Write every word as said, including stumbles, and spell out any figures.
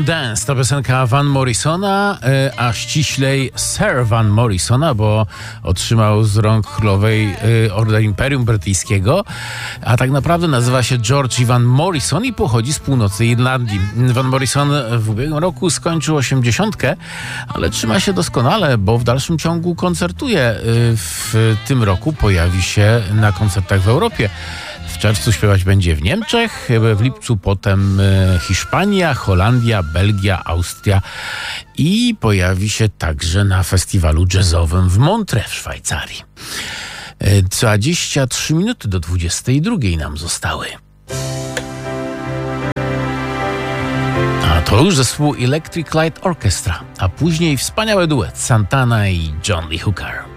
Don't Dance to piosenka Van Morrisona, a ściślej Sir Van Morrisona, bo otrzymał z rąk królowej Order Imperium Brytyjskiego, a tak naprawdę nazywa się George Ivan Morrison i pochodzi z północy Irlandii. Van Morrison w ubiegłym roku skończył osiemdziesiątkę, ale trzyma się doskonale, bo w dalszym ciągu koncertuje. W tym roku pojawi się na koncertach w Europie. W czerwcu śpiewać będzie w Niemczech, w lipcu potem Hiszpania, Holandia, Belgia, Austria i pojawi się także na festiwalu jazzowym w Montreux w Szwajcarii. dwadzieścia trzy minuty do dwudziestej drugiej nam zostały. A to już zespół Electric Light Orchestra, a później wspaniały duet Santana i John Lee Hooker.